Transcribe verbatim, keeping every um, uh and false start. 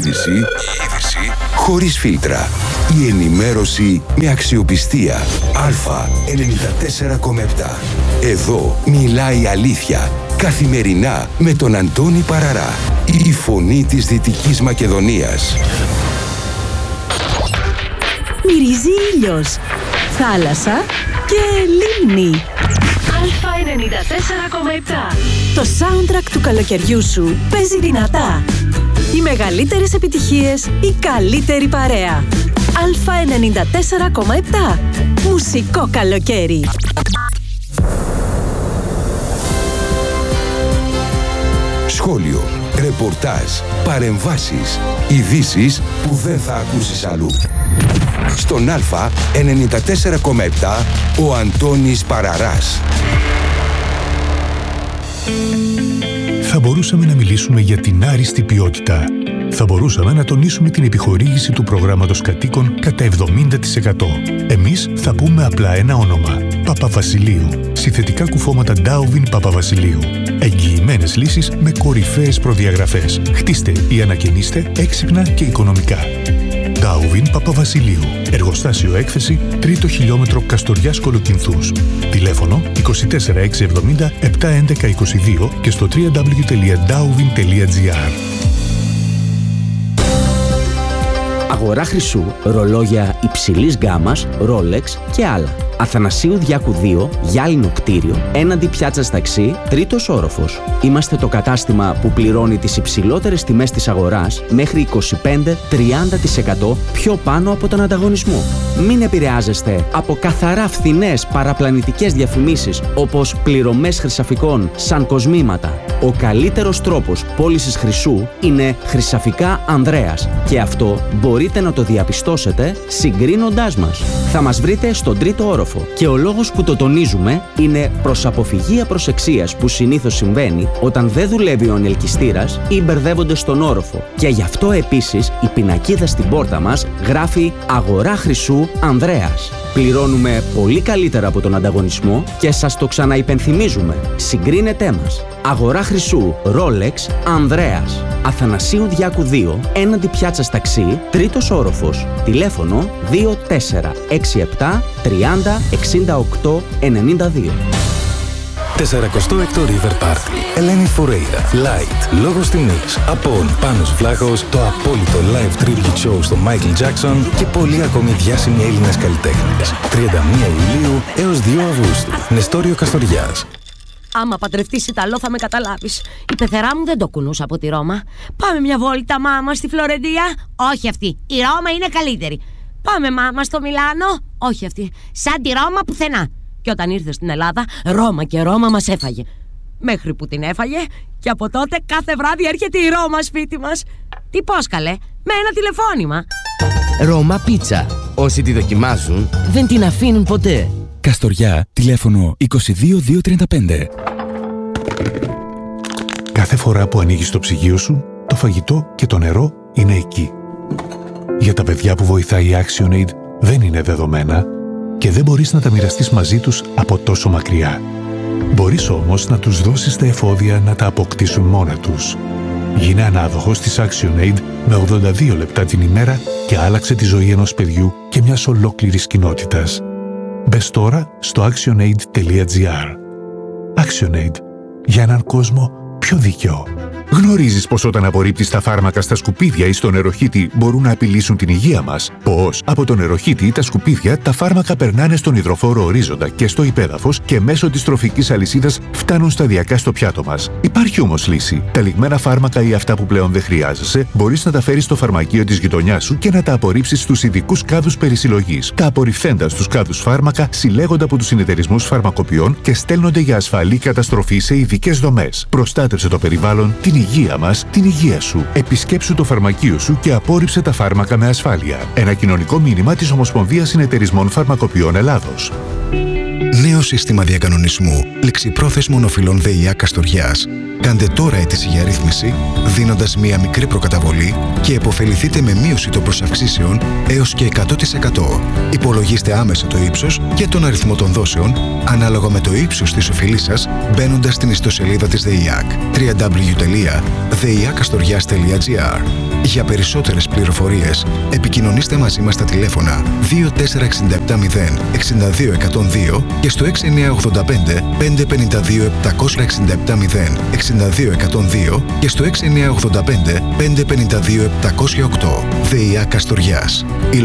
είδηση, η είδηση χωρίς φίλτρα. Η ενημέρωση με αξιοπιστία. Α ενενήντα τέσσερα κόμμα επτά. Εδώ μιλάει η αλήθεια. Καθημερινά με τον Αντώνη Παραρά. Η φωνή της Δυτικής Μακεδονίας. Μυρίζει ήλιος, θάλασσα και λίμνη. Α ενενήντα τέσσερα κόμμα επτά. Το soundtrack του καλοκαιριού σου παίζει δυνατά. Οι μεγαλύτερες επιτυχίες, η καλύτερη παρέα. Α ενενήντα τέσσερα κόμμα επτά. Μουσικό καλοκαίρι. Σχόλιο, ρεπορτάζ, παρεμβάσεις, ειδήσεις που δεν θα ακούσεις αλλού. Στον Α ενενήντα τέσσερα κόμμα επτά ο Αντώνης Παραράς. Θα μπορούσαμε να μιλήσουμε για την άριστη ποιότητα. Θα μπορούσαμε να τονίσουμε την επιχορήγηση του προγράμματος κατοίκων κατά εβδομήντα τοις εκατό. Εμείς θα πούμε απλά ένα όνομα. Παπαβασιλείου. Συνθετικά κουφώματα Ντάουβιν Παπαβασιλείου. Εγγυημένες λύσεις με κορυφαίες προδιαγραφές. Χτίστε ή ανακαινίστε έξυπνα και οικονομικά. Ντάουβιν Παπαβασιλείου. Εργοστάσιο έκθεση, τρίτο χιλιόμετρο Καστοριάς Κολοκυνθούς. Τηλέφωνο είκοσι τέσσερα εξακόσια εβδομήντα επτακόσια έντεκα είκοσι δύο και στο double-u double-u double-u τελεία ντάουβιν τελεία τζι άρ. Αγορά χρυσού, ρολόγια υψηλής γκάμας, Rolex και άλλα. Αθανασίου Διάκου δύο, γυάλινο κτίριο, έναντι πιάτσας ταξί, τρίτος όροφος. Είμαστε το κατάστημα που πληρώνει τις υψηλότερες τιμές της αγοράς μέχρι είκοσι πέντε με τριάντα τοις εκατό πιο πάνω από τον ανταγωνισμό. Μην επηρεάζεστε από καθαρά φθηνές παραπλανητικές διαφημίσεις όπως πληρωμές χρυσαφικών σαν κοσμήματα. Ο καλύτερος τρόπος πώλησης χρυσού είναι Χρυσαφικά Ανδρέας και αυτό μπορείτε να το διαπιστώσετε συγκρίνοντάς μας. Θα μας βρείτε στον τρίτο όροφο. Και ο λόγος που το τονίζουμε είναι προς αποφυγή απροσεξίας που συνήθως συμβαίνει όταν δεν δουλεύει ο ανελκυστήρας ή μπερδεύονται στον όροφο. Και γι' αυτό επίσης η πινακίδα στην πόρτα μας γράφει «Αγορά χρυσού Ανδρέας». Πληρώνουμε πολύ καλύτερα από τον ανταγωνισμό και σας το ξαναυπενθυμίζουμε. Συγκρίνετέ μας. Αγορά χρυσού Rolex Ανδρέας. Αθανασίου Διάκου δύο, έναντι πιάτσας ταξί, τρίτος όροφος. Τηλέφωνο δύο τέσσερα έξι επτά τριάντα εξήντα οκτώ ενενήντα δύο. σαρανταέκτο River Party. Ελένη Φουρέιρα. Light. Λόγος τιμής. Απόν. Πάνος Βλάχος. Το απόλυτο live tribute show στο Michael Jackson και πολλοί ακόμη διάσημοι Έλληνες καλλιτέχνες. τριάντα μία Ιουλίου έως δύο Αυγούστου. Νεστόριο Καστοριάς. Άμα παντρευτείς Ιταλό θα με καταλάβεις. Η πεθερά μου δεν το κουνούσε από τη Ρώμα. Πάμε μια βόλτα μάμα στη Φλωρεντία. Όχι αυτή. Η Ρώμα είναι καλύτερη. Πάμε μάμα στο Μιλάνο. Όχι αυτή. Σαν τη Ρώμα πουθενά. Και όταν ήρθε στην Ελλάδα, Ρώμα και Ρώμα μας έφαγε. Μέχρι που την έφαγε και από τότε κάθε βράδυ έρχεται η Ρώμα σπίτι μας. Τι πώς καλέ, με ένα τηλεφώνημα. Ρώμα Πίτσα. Όσοι τη δοκιμάζουν δεν την αφήνουν ποτέ. Καστοριά, τηλέφωνο είκοσι δύο διακόσια τριάντα πέντε. Κάθε φορά που ανοίγεις το ψυγείο σου, το φαγητό και το νερό είναι εκεί. Για τα παιδιά που βοηθάει η ActionAid δεν είναι δεδομένα και δεν μπορείς να τα μοιραστείς μαζί τους από τόσο μακριά. Μπορείς όμως να τους δώσεις τα εφόδια να τα αποκτήσουν μόνα τους. Γίνε ανάδοχος της ActionAid με ογδόντα δύο λεπτά την ημέρα και άλλαξε τη ζωή ενός παιδιού και μιας ολόκληρης κοινότητας. Μπες τώρα στο actionaid τελεία τζι άρ. ActionAid. Για έναν κόσμο πιο δίκαιο. Γνωρίζεις πως όταν απορρίπτεις τα φάρμακα στα σκουπίδια ή στο νεροχύτη μπορούν να απειλήσουν την υγεία μας? Πως από το νεροχύτη ή τα σκουπίδια τα φάρμακα περνάνε στον υδροφόρο ορίζοντα και στο υπέδαφος και μέσω της τροφικής αλυσίδας φτάνουν σταδιακά στο πιάτο μας. Υπάρχει όμως λύση. Τα λιγμένα φάρμακα ή αυτά που πλέον δεν χρειάζεσαι μπορείς να τα φέρεις στο φαρμακείο της γειτονιάς σου και να τα απορρίψεις στους ειδικούς κάδους περισυλλογής. Τα απορριφθέντα στους κάδους φάρμακα συλλέγονται από τους συνεταιρισμούς φαρμακοποιών και στέλνονται για ασφαλή καταστροφή σε ειδικές δομές. Προστάτευσε το περιβάλλον, την υγεία μας, την υγεία σου. Επισκέψου το φαρμακείο σου και απόρριψε τα φάρμακα με ασφάλεια. Ένα κοινωνικό μήνυμα της Ομοσπονδίας Συνεταιρισμών Φαρμακοποιών Ελλάδος. Νέο σύστημα διακανονισμού. Ληξιπρόθεσμων οφειλών ΔΕΙΑ Καστοριάς. Κάντε τώρα αίτηση για ρύθμιση, δίνοντας μία μικρή προκαταβολή και επωφεληθείτε με μείωση των προσαυξήσεων έως και εκατό τοις εκατό. Υπολογίστε άμεσα το ύψος και τον αριθμό των δόσεων, ανάλογα με το ύψος της οφειλής σας, μπαίνοντας στην ιστοσελίδα της ΔΕΙΑΚ double-u double-u double-u τελεία δεϊακαστοριάς τελεία τζι άρ. Για περισσότερες πληροφορίες, επικοινωνήστε μαζί μας στα τηλέφωνα δύο τέσσερα έξι επτά μηδέν εξήντα δύο εκατόν δύο και στο έξι εννιά ογδόντα πέντε πεντακόσια πενήντα δύο επτακόσια εξήντα επτά μηδέν εξήντα δύο εκατόν δύο και στο έξι εννιά ογδόντα πέντε πεντακόσια πενήντα δύο επτακόσια οκτώ. ΔΕΙΑΚ Καστοριάς.